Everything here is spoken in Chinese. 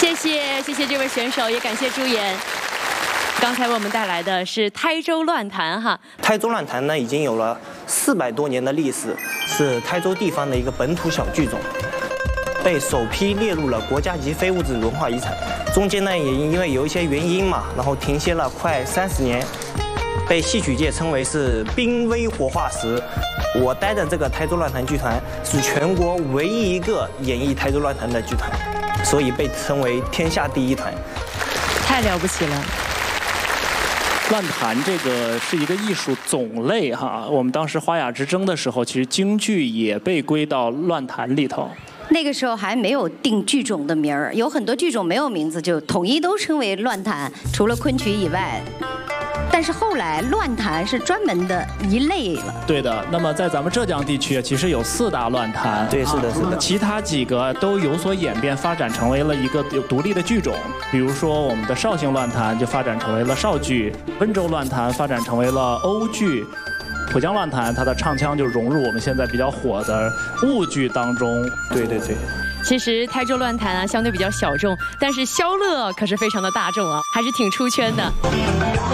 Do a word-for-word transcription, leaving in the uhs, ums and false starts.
谢谢谢谢这位选手，也感谢朱岩。刚才为我们带来的是台州乱弹哈。 台州乱弹呢，已经有了四百多年的历史，是台州地方的一个本土小剧种，被首批列入了国家级非物质文化遗产。中间呢，也因为有一些原因嘛，然后停歇了快三十年，被戏曲界称为是濒危活化石。我待的这个台州乱弹剧团是全国唯一一个演绎台州乱弹的剧团，所以被称为天下第一团。 太了不起了！ 乱弹这个是一个艺术种类哈，我们当时花雅之争的时候，其实京剧也被归到乱弹里头。 那个时候还没有定剧种的名儿，有很多剧种没有名字，就统一都称为乱弹，除了昆曲以外。但是后来乱弹是专门的一类了。 对的，那么在咱们浙江地区，其实有四大乱弹。 对，是的，是的。 其他几个都有所演变，发展成为了一个有独立的剧种。比如说，我们的绍兴乱弹就发展成为了绍剧，温州乱弹发展成为了欧剧。浦江乱弹，它的唱腔就融入我们现在比较火的婺剧当中。 对对对。 其实台州乱弹啊，相对比较小众，但是萧乐可是非常的大众啊，还是挺出圈的。